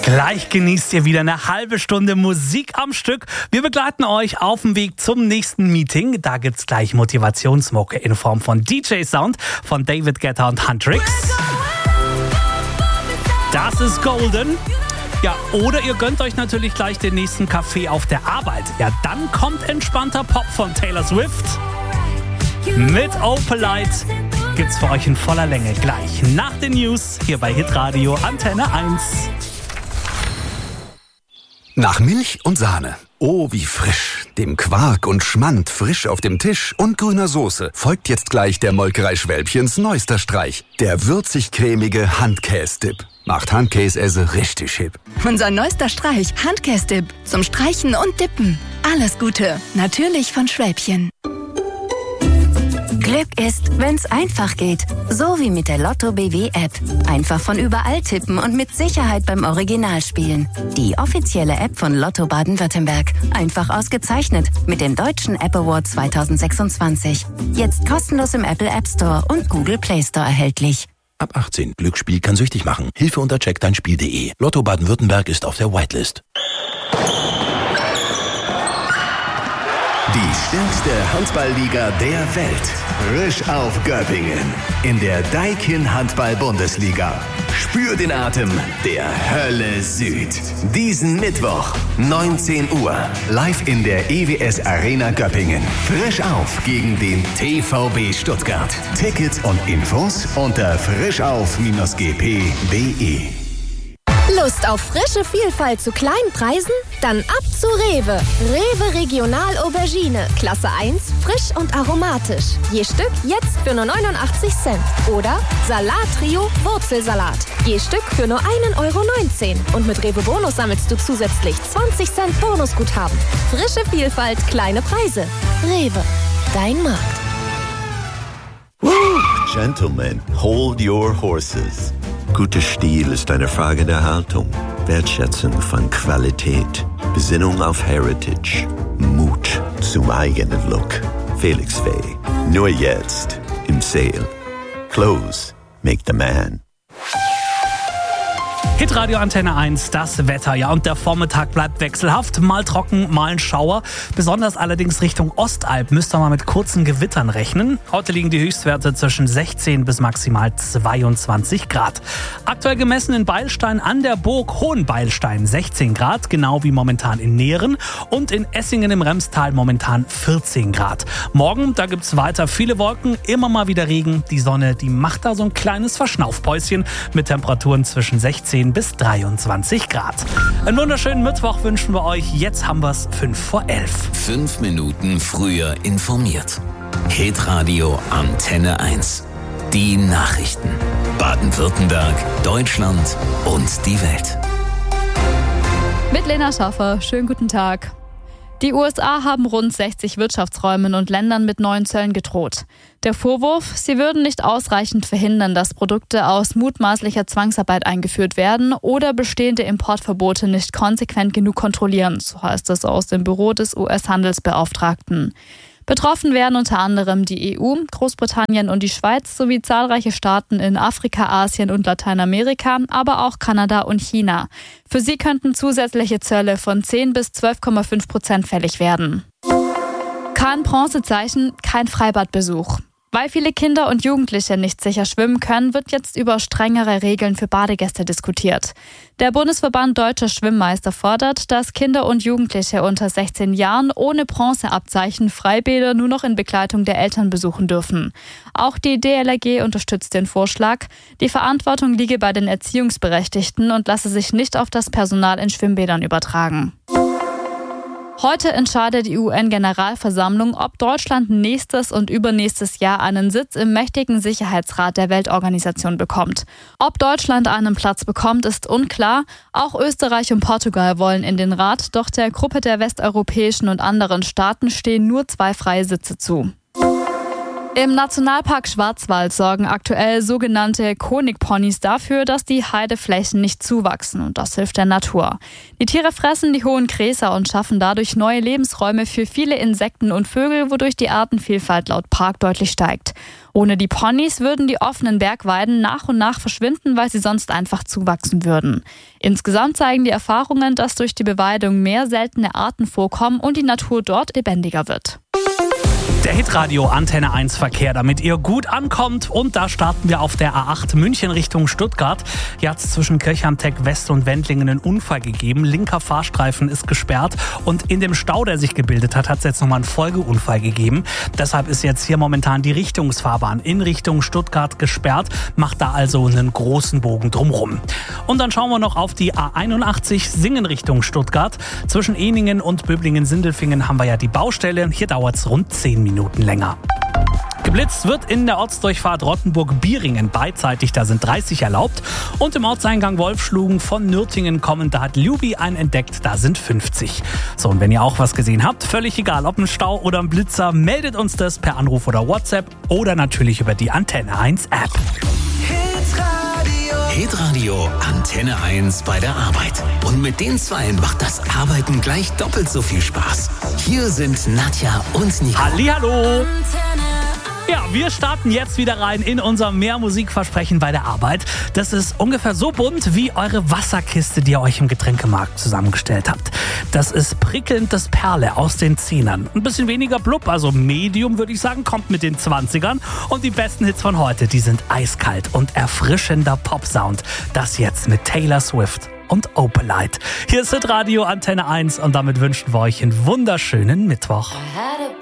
Gleich genießt ihr wieder eine halbe Stunde Musik am Stück. Wir begleiten euch auf dem Weg zum nächsten Meeting. Da gibt's gleich Motivationsmucke in Form von DJ Sound von David Guetta und Huntrix. Das ist Golden. Ja, oder ihr gönnt euch natürlich gleich den nächsten Kaffee auf der Arbeit. Ja, dann kommt entspannter Pop von Taylor Swift. Mit Opalite gibt's für euch in voller Länge gleich nach den News hier bei Hitradio Antenne 1. Nach Milch und Sahne. Oh, wie frisch. Dem Quark und Schmand frisch auf dem Tisch und grüner Soße folgt jetzt gleich der Molkerei Schwälbchens neuester Streich. Der würzig-cremige Handkäse-Dip. Macht Handkäse richtig hip. Unser neuester Streich, Handkäse-Dip. Zum Streichen und Dippen. Alles Gute. Natürlich von Schwälbchen. Glück ist, wenn's einfach geht. So wie mit der Lotto BW App. Einfach von überall tippen und mit Sicherheit beim Original spielen. Die offizielle App von Lotto Baden-Württemberg. Einfach ausgezeichnet mit dem Deutschen App Award 2026. Jetzt kostenlos im Apple App Store und Google Play Store erhältlich. Ab 18. Glücksspiel kann süchtig machen. Hilfe unter checkdeinspiel.de. Lotto Baden-Württemberg ist auf der Whitelist. Die stärkste Handballliga der Welt. Frisch auf Göppingen. In der Daikin Handball-Bundesliga. Spür den Atem der Hölle Süd. Diesen Mittwoch, 19 Uhr. Live in der EWS Arena Göppingen. Frisch auf gegen den TVB Stuttgart. Tickets und Infos unter frischauf-gp.de. Lust auf frische Vielfalt zu kleinen Preisen? Dann ab zu Rewe. Rewe Regional Aubergine. Klasse 1, frisch und aromatisch. Je Stück jetzt für nur 89 Cent. Oder Salat Trio Wurzelsalat. Je Stück für nur 1,19 €. Und mit Rewe Bonus sammelst du zusätzlich 20 Cent Bonusguthaben. Frische Vielfalt, kleine Preise. Rewe, dein Markt. Gentlemen, hold your horses. Guter Stil ist eine Frage der Haltung, Wertschätzung von Qualität, Besinnung auf Heritage, Mut zum eigenen Look. Felix Faye, nur jetzt im Sale. Clothes make the man. Hitradio Antenne 1, das Wetter. Ja, und der Vormittag bleibt wechselhaft. Mal trocken, mal ein Schauer. Besonders allerdings Richtung Ostalb müsst ihr mal mit kurzen Gewittern rechnen. Heute liegen die Höchstwerte zwischen 16 bis maximal 22 Grad. Aktuell gemessen in Beilstein an der Burg Hohenbeilstein 16 Grad, genau wie momentan in Nehren. Und in Essingen im Remstal momentan 14 Grad. Morgen, da gibt's weiter viele Wolken, immer mal wieder Regen. Die Sonne, die macht da so ein kleines Verschnaufpäuschen mit Temperaturen zwischen 16 bis 23 Grad. Einen wunderschönen Mittwoch wünschen wir euch. Jetzt haben wir es 5 vor 11. 5 Minuten früher informiert. Hitradio Antenne 1. Die Nachrichten. Baden-Württemberg, Deutschland und die Welt. Mit Lena Schaffer. Schönen guten Tag. Die USA haben rund 60 Wirtschaftsräumen und Ländern mit neuen Zöllen gedroht. Der Vorwurf, sie würden nicht ausreichend verhindern, dass Produkte aus mutmaßlicher Zwangsarbeit eingeführt werden oder bestehende Importverbote nicht konsequent genug kontrollieren, so heißt es aus dem Büro des US-Handelsbeauftragten. Betroffen wären unter anderem die EU, Großbritannien und die Schweiz sowie zahlreiche Staaten in Afrika, Asien und Lateinamerika, aber auch Kanada und China. Für sie könnten zusätzliche Zölle von 10 bis 12,5% fällig werden. Kein Bronzezeichen, kein Freibadbesuch. Weil viele Kinder und Jugendliche nicht sicher schwimmen können, wird jetzt über strengere Regeln für Badegäste diskutiert. Der Bundesverband Deutscher Schwimmmeister fordert, dass Kinder und Jugendliche unter 16 Jahren ohne Bronzeabzeichen Freibäder nur noch in Begleitung der Eltern besuchen dürfen. Auch die DLRG unterstützt den Vorschlag. Die Verantwortung liege bei den Erziehungsberechtigten und lasse sich nicht auf das Personal in Schwimmbädern übertragen. Heute entscheidet die UN-Generalversammlung, ob Deutschland nächstes und übernächstes Jahr einen Sitz im mächtigen Sicherheitsrat der Weltorganisation bekommt. Ob Deutschland einen Platz bekommt, ist unklar. Auch Österreich und Portugal wollen in den Rat, doch der Gruppe der westeuropäischen und anderen Staaten stehen nur 2 freie Sitze zu. Im Nationalpark Schwarzwald sorgen aktuell sogenannte Honigponys dafür, dass die Heideflächen nicht zuwachsen, und das hilft der Natur. Die Tiere fressen die hohen Gräser und schaffen dadurch neue Lebensräume für viele Insekten und Vögel, wodurch die Artenvielfalt laut Park deutlich steigt. Ohne die Ponys würden die offenen Bergweiden nach und nach verschwinden, weil sie sonst einfach zuwachsen würden. Insgesamt zeigen die Erfahrungen, dass durch die Beweidung mehr seltene Arten vorkommen und die Natur dort lebendiger wird. Der Hitradio Antenne 1 Verkehr, damit ihr gut ankommt. Und da starten wir auf der A8 München Richtung Stuttgart. Hier hat es zwischen Kirchheim-Tech West und Wendlingen einen Unfall gegeben. Linker Fahrstreifen ist gesperrt und in dem Stau, der sich gebildet hat, hat es jetzt nochmal einen Folgeunfall gegeben. Deshalb ist jetzt hier momentan die Richtungsfahrbahn in Richtung Stuttgart gesperrt. Macht da also einen großen Bogen drumrum. Und dann schauen wir noch auf die A81 Singen Richtung Stuttgart. Zwischen Ehningen und Böblingen-Sindelfingen haben wir ja die Baustelle. Hier dauert es rund 10 Minuten länger. Geblitzt wird in der Ortsdurchfahrt Rottenburg-Bieringen beidseitig, da sind 30 erlaubt. Und im Ortseingang Wolfschlugen von Nürtingen kommend, da hat Luby einen entdeckt, da sind 50. So, und wenn ihr auch was gesehen habt, völlig egal, ob ein Stau oder ein Blitzer, meldet uns das per Anruf oder WhatsApp oder natürlich über die Antenne 1 App. Hitradio Antenne 1 bei der Arbeit. Und mit den Zweien macht das Arbeiten gleich doppelt so viel Spaß. Hier sind Nadja und Nico. Hallihallo! Ja, wir starten jetzt wieder rein in unser Mehr-Musik-Versprechen bei der Arbeit. Das ist ungefähr so bunt wie eure Wasserkiste, die ihr euch im Getränkemarkt zusammengestellt habt. Das ist prickelnd das Perle aus den Zehnern. Ein bisschen weniger blub, also Medium würde ich sagen, kommt mit den 20ern. Und die besten Hits von heute, die sind eiskalt und erfrischender Pop-Sound. Das jetzt mit Taylor Swift und Opalite. Hier ist Hitradio Antenne 1 und damit wünschen wir euch einen wunderschönen Mittwoch.